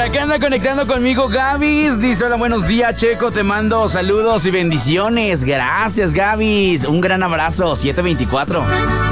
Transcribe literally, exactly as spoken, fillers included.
acá anda conectando conmigo Gabis. Dice, hola, buenos días, Checo. Te mando saludos y bendiciones. Gracias, Gabis. Un gran abrazo. siete veinticuatro.